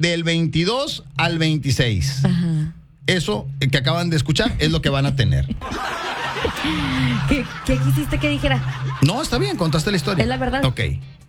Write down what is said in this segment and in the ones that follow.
del 22 al 26. Ajá. Eso que acaban de escuchar es lo que van a tener. ¿Qué quisiste que dijera? No, está bien, contaste la historia. Es la verdad. Ok.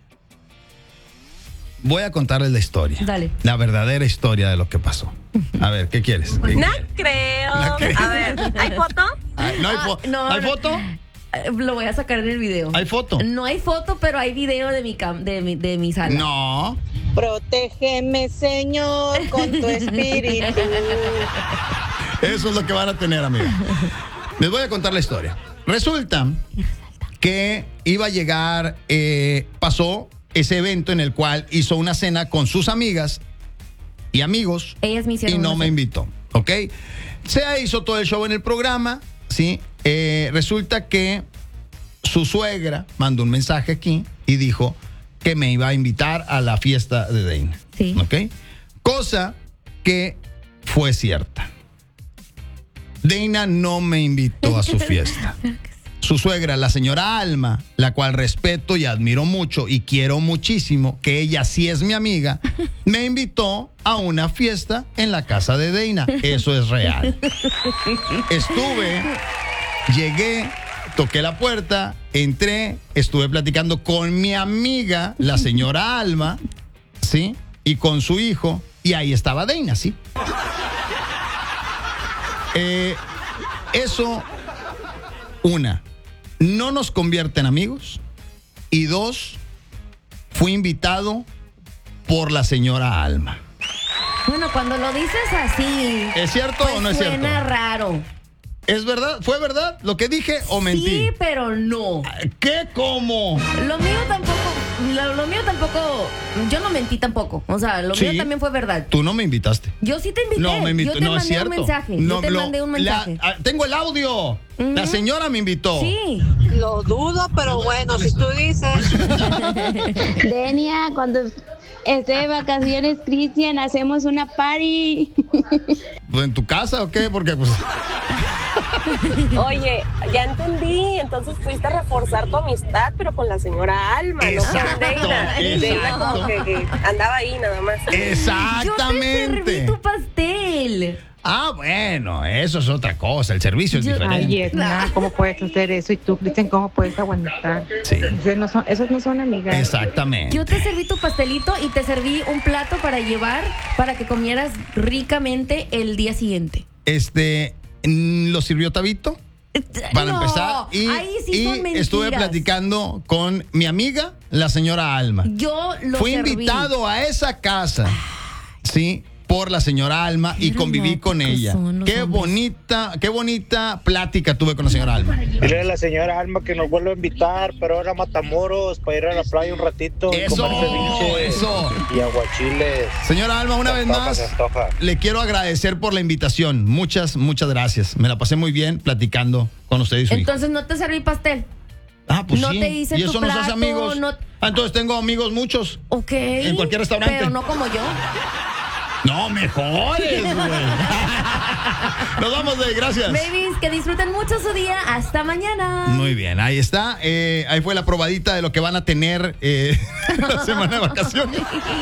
Voy a contarles la historia. Dale. La verdadera historia de lo que pasó. A ver, ¿qué quieres? ¿Qué No quieres? creo. No creo. A ver, ¿hay foto? ¿No hay, no, ¿hay no. foto? Lo voy a sacar en el video. ¿Hay foto? No hay foto, pero hay video de mi sala. No. Protégeme, Señor, con tu espíritu. Eso es lo que van a tener, amiga. Les voy a contar la historia. Resulta que iba a llegar, pasó ese evento en el cual hizo una cena con sus amigas y amigos. Ellas me hicieron y no una me cena. invitó, ¿ok? Se hizo todo el show en el programa, ¿sí? Resulta que su suegra mandó un mensaje aquí y dijo que me iba a invitar a la fiesta de Deina. Sí. ¿Ok? Cosa que fue cierta. Deina no me invitó a su fiesta. Su suegra, la señora Alma, la cual respeto y admiro mucho y quiero muchísimo, que ella sí es mi amiga, me invitó a una fiesta en la casa de Deina. Eso es real. Llegué, toqué la puerta, entré, estuve platicando con mi amiga, la señora Alma, ¿sí? Y con su hijo, y ahí estaba Deina, ¿sí? Eso, una, no nos convierte en amigos. Y dos, fui invitado por la señora Alma. Bueno, cuando lo dices así. ¿Es cierto pues o no es cierto? Suena raro. ¿Es verdad? ¿Fue verdad lo que dije o mentí? Sí, pero no. ¿Qué? ¿Cómo? Lo mío tampoco. Lo mío tampoco. Yo no mentí tampoco. O sea, lo Sí. mío también fue verdad. Tú no me invitaste. Yo sí te invité. No me invitó. Yo te No es mandé cierto. un mensaje. No, yo te mandé un mensaje. Tengo el audio. La señora me invitó. Sí. Lo dudo, pero bueno, si tú dices. Denia, cuando esté de vacaciones, Cristian, hacemos una party. Pues, ¿en tu casa o qué? Porque pues Oye, ya entendí. Entonces fuiste a reforzar tu amistad, pero con la señora Alma, no con Deina. Deina como que andaba ahí nada más. Yo te exactamente. serví tu pastel. Ah, bueno, eso es otra cosa. El servicio es diferente. Ay, Edna, ¿cómo puedes hacer eso? Y tú, Cristian, ¿cómo puedes aguantar? Sí. Esos no son amigas. Exactamente. Yo te serví tu pastelito y te serví un plato para llevar para que comieras ricamente el día siguiente. ¿Lo sirvió Tabito? Para No, empezar. Y, ahí sí son mentiras. estuve platicando con mi amiga, la señora Alma. Yo lo Fui serví. invitado a esa casa, ¿sí? Por la señora Alma y Qué conviví con románticos ella. son los Qué hombres. bonita plática tuve con la señora Alma. Dile a la señora Alma que nos vuelve a invitar, pero ahora a Matamoros, para ir a la playa un ratito. y Eso, comer ceviche eso. Y aguachiles. Señora Alma, una Se vez antoja, más, se antoja. le quiero agradecer por la invitación. Muchas gracias. Me la pasé muy bien platicando con usted y su hijo. Entonces no te serví pastel. Ah, pues no sí. te hice y tu eso nos hace plato, amigos. no- Entonces tengo amigos muchos. Ok. En cualquier restaurante. Pero no como yo. No, mejores, güey. Nos vamos de gracias. Babies, que disfruten mucho su día. Hasta mañana. Muy bien, ahí está. Ahí fue la probadita de lo que van a tener la semana de vacaciones.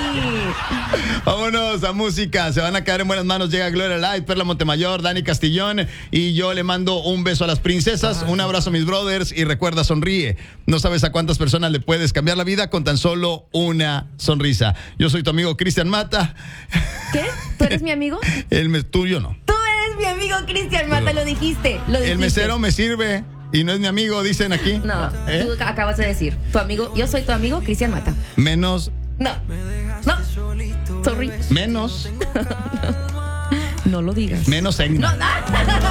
Vámonos a música. Se van a caer en buenas manos. Llega Gloria Light, Perla Montemayor, Dani Castillón. Y yo le mando un beso a las princesas. Un abrazo a mis brothers. Y recuerda, sonríe. No sabes a cuántas personas le puedes cambiar la vida con tan solo una sonrisa. Yo soy tu amigo Cristian Mata. ¿Qué? ¿Tú eres mi amigo? Tuyo no. Tú eres mi amigo Cristian Mata, lo dijiste. Lo dijiste. El mesero me sirve y no es mi amigo, dicen aquí. No, ¿Eh? tú acabas de decir. Tu amigo, yo soy tu amigo Cristian Mata. Menos. No. Sorry. Menos. No lo digas. Menos Egna. No.